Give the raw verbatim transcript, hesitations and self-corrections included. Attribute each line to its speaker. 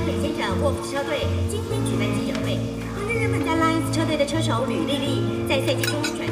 Speaker 1: 领先者沃夫车队今天举办记者会，跟日本在 Lions 车队的车手吕丽丽在赛季中转